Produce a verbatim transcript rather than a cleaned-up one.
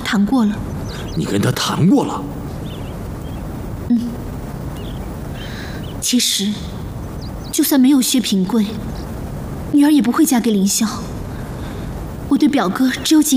谈过了。 你跟他谈过了？ 嗯。其实，就算没有薛平贵，女儿也不会嫁给林萧。我对表哥只有仅